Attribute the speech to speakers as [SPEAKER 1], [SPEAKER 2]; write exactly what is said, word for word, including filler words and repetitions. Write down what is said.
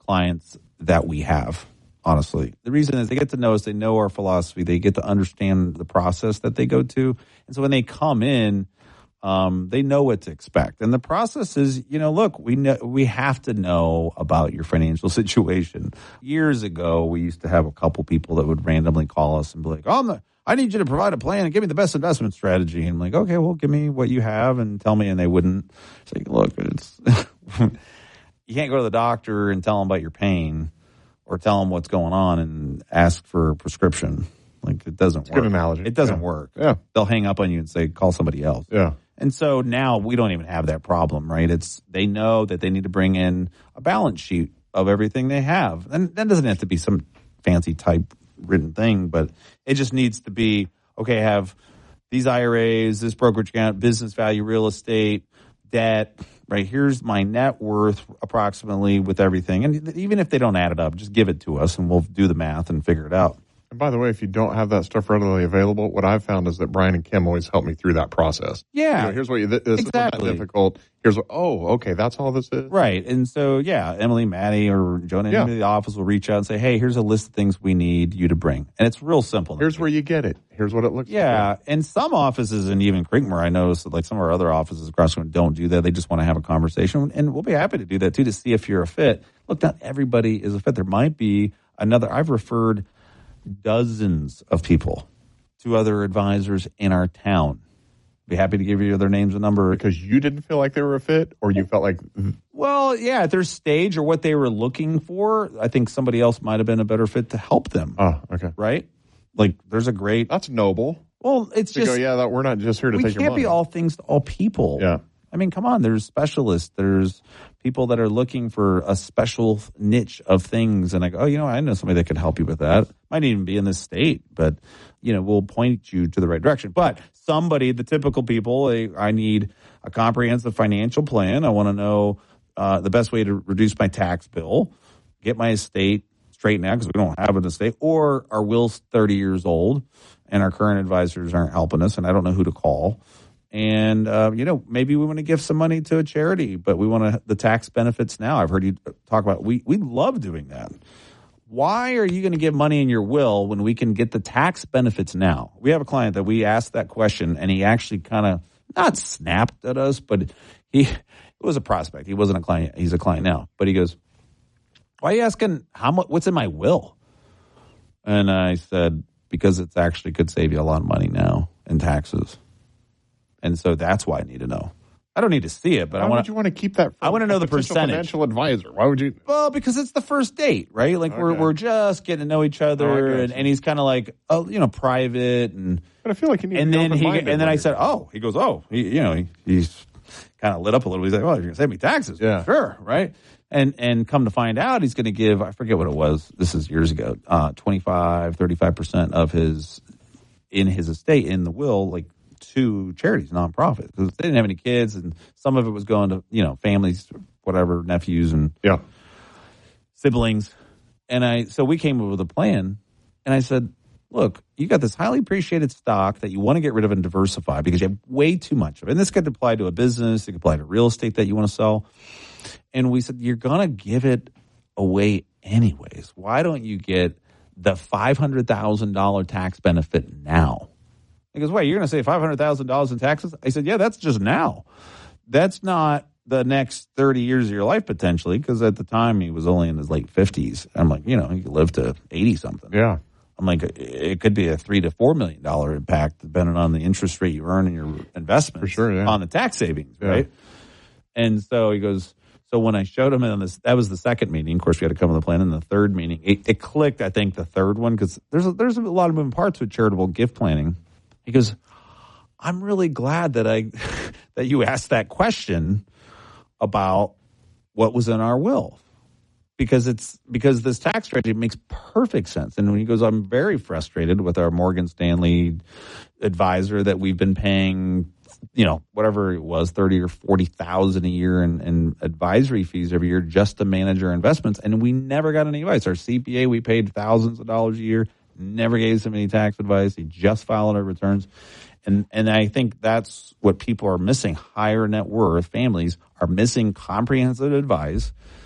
[SPEAKER 1] clients that we have, honestly. The reason is they get to know us, they know our philosophy, they get to understand the process that they go to. And so when they come in, um, they know what to expect. And the process is, you know, look, we know, we have to know about your financial situation. Years ago, we used to have a couple people that would randomly call us and be like, oh, I'm the, I need you to provide a plan and give me the best investment strategy. And I'm like, okay, well, give me what you have and tell me. And they wouldn't. It's like, look, it's you can't go to the doctor and tell them about your pain or tell them what's going on and ask for a prescription. Like, it doesn't
[SPEAKER 2] it's
[SPEAKER 1] work.
[SPEAKER 2] Good analogy.
[SPEAKER 1] It doesn't
[SPEAKER 2] yeah.
[SPEAKER 1] work.
[SPEAKER 2] Yeah.
[SPEAKER 1] They'll hang up on you and say, call somebody else.
[SPEAKER 2] Yeah.
[SPEAKER 1] And so now we don't even have that problem, right? It's they know that they need to bring in a balance sheet of everything they have. And that doesn't have to be some fancy type written thing, but it just needs to be, okay, I have these I R As, this brokerage account, business value, real estate, debt, right? Here's my net worth approximately with everything. And even if they don't add it up, just give it to us and we'll do the math and figure it out.
[SPEAKER 2] And by the way, if you don't have that stuff readily available, what I've found is that Brian and Kim always help me through that process.
[SPEAKER 1] Yeah.
[SPEAKER 2] You know, here's what you, this
[SPEAKER 1] exactly.
[SPEAKER 2] isn't that difficult. Here's what, oh, okay, that's all this is?
[SPEAKER 1] Right. And so, yeah, Emily, Maddie, or Jonah
[SPEAKER 2] yeah.
[SPEAKER 1] in the office will reach out and say, hey, here's a list of things we need you to bring. And it's real simple.
[SPEAKER 2] Here's where you get it. Here's what it looks
[SPEAKER 1] yeah.
[SPEAKER 2] like.
[SPEAKER 1] Yeah. And some offices, and even Creekmore, I noticed that like some of our other offices across the country don't do that. They just want to have a conversation. And we'll be happy to do that, too, to see if you're a fit. Look, not everybody is a fit. There might be another. I've referred dozens of people to other advisors in our town. Be happy to give you their names and number.
[SPEAKER 2] Because you didn't feel like they were a fit, or you felt like...
[SPEAKER 1] Well, yeah, at their stage or what they were looking for, I think somebody else might have been a better fit to help them.
[SPEAKER 2] Oh, okay.
[SPEAKER 1] Right? Like, there's a great...
[SPEAKER 2] That's noble.
[SPEAKER 1] Well, it's
[SPEAKER 2] to
[SPEAKER 1] just...
[SPEAKER 2] go, yeah, that, we're not just here to take your money.
[SPEAKER 1] We can't be all things to all people.
[SPEAKER 2] Yeah.
[SPEAKER 1] I mean, come on, there's specialists. There's people that are looking for a special niche of things. And I go, oh, you know, I know somebody that can help you with that. Might even be in this state, but, you know, we'll point you to the right direction. But somebody, the typical people, I, I need a comprehensive financial plan. I want to know uh, the best way to reduce my tax bill, get my estate straightened out because we don't have an estate, or our will's thirty years old and our current advisors aren't helping us and I don't know who to call. And, uh, you know, maybe we want to give some money to a charity, but we want to, the tax benefits now. I've heard you talk about, we, we love doing that. Why are you going to give money in your will when we can get the tax benefits now? We have a client that we asked that question and he actually kind of not snapped at us, but he, it was a prospect. He wasn't a client. He's a client now, but he goes, why are you asking how much, what's in my will? And I said, because it's actually could save you a lot of money now in taxes. And so that's why I need to know. I don't need to see it, but
[SPEAKER 2] why
[SPEAKER 1] I want.
[SPEAKER 2] would you want to keep that? From
[SPEAKER 1] I want to know the
[SPEAKER 2] potential
[SPEAKER 1] percentage.
[SPEAKER 2] Financial advisor. Why would you?
[SPEAKER 1] Well, because it's the first date, right? Like okay. we're we're just getting to know each other, oh, and, and he's kind of like, oh, you know, private, and.
[SPEAKER 2] But I feel like you need.
[SPEAKER 1] And
[SPEAKER 2] to
[SPEAKER 1] then he
[SPEAKER 2] and
[SPEAKER 1] and then I said, oh, he goes, oh, he, you know, he, he's kind of lit up a little. He's like, well, you're gonna save me taxes,
[SPEAKER 2] yeah,
[SPEAKER 1] sure, right? And and come to find out, he's going to give, I forget what it was. This is years ago, uh, twenty-five, thirty-five percent of his in his estate in the will, like. To charities, nonprofits, because they didn't have any kids, and some of it was going to, you know, families, whatever, nephews and
[SPEAKER 2] yeah.
[SPEAKER 1] siblings. And I, so we came up with a plan, and I said, look, you got this highly appreciated stock that you want to get rid of and diversify because you have way too much of it. And this could apply to a business, it could apply to real estate that you want to sell. And we said, you're going to give it away anyways. Why don't you get the five hundred thousand dollars tax benefit now? He goes, wait, you're going to say five hundred thousand dollars in taxes? I said, yeah, that's just now. That's not the next thirty years of your life potentially, because at the time he was only in his late fifties. I'm like, you know, he could live to eighty-something.
[SPEAKER 2] Yeah.
[SPEAKER 1] I'm like, it could be a three to four million dollars impact depending on the interest rate you earn in your investments.
[SPEAKER 2] For sure, yeah.
[SPEAKER 1] On the tax savings,
[SPEAKER 2] yeah.
[SPEAKER 1] right? And so he goes, so when I showed him on this, that was the second meeting. Of course, we had to come with a plan. In the third meeting, it, it clicked, I think, the third one, because there's a, there's a lot of moving parts with charitable gift planning. He goes, I'm really glad that I that you asked that question about what was in our will, because it's because this tax strategy makes perfect sense. And when he goes, I'm very frustrated with our Morgan Stanley advisor that we've been paying, you know, whatever it was, thirty or forty thousand a year in, in advisory fees every year just to manage our investments, and we never got any advice. Our C P A, we paid thousands of dollars a year. Never gave him any tax advice. He just filed our returns. And and I think that's what people are missing. Higher net worth families are missing comprehensive advice